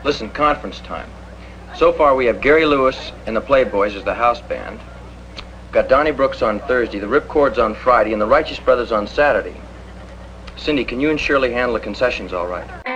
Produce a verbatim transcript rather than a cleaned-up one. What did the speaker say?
Listen, conference time. So far, we have Gary Lewis and the Playboys as the house band. Got Donnie Brooks on Thursday, the Ripcords on Friday, and the Righteous Brothers on Saturday. Cindy, can you and Shirley handle the concessions all right?